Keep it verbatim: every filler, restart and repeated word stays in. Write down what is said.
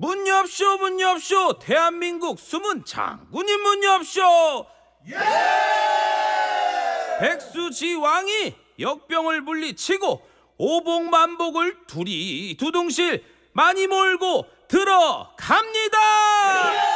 문 엽쇼 문 엽쇼 대한민국 숨은 장군님 문 엽쇼. 예! 백수지왕이 역병을 물리치고 오복만복을 두리 두둥실 많이 몰고 들어갑니다.